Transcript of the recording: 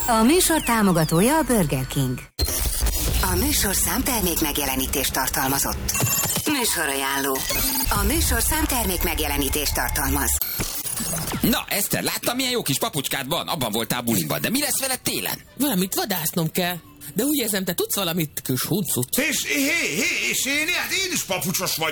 A műsor támogatója a Burger King. A műsorszám termék megjelenítést tartalmazott. Műsorajánló. A műsorszám termék megjelenítést tartalmaz. Na, Eszter, láttam, milyen jó kis papucskád van? Abban voltál buliban, de mi lesz veled télen? Valamit vadásznom kell. De úgy érzem, te tudsz valamit, kis huncut. És én is papucsos vagyok.